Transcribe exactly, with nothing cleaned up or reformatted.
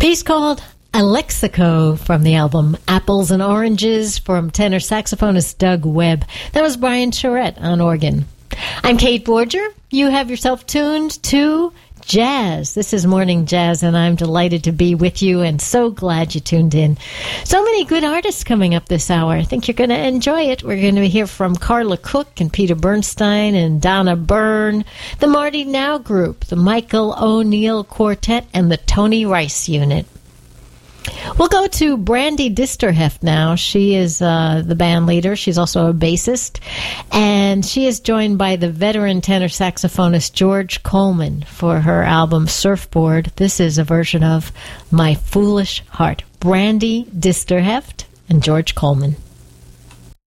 Piece called Alexico from the album Apples and Oranges from tenor saxophonist Doug Webb. That was Brian Charette on organ. I'm Kate Borger. You have yourself tuned to Jazz. This is Morning Jazz, and I'm delighted to be with you and so glad you tuned in. So many good artists coming up this hour. I think you're going to enjoy it. We're going to hear from Carla Cook and Peter Bernstein and Donna Byrne, the Marty Now Group, the Michael O'Neill Quartet, and the Tony Rice Unit. We'll go to Brandy Disterheft now. She is uh, the band leader. She's also a bassist. And she is joined by the veteran tenor saxophonist George Coleman for her album Surfboard. This is a version of My Foolish Heart. Brandy Disterheft and George Coleman.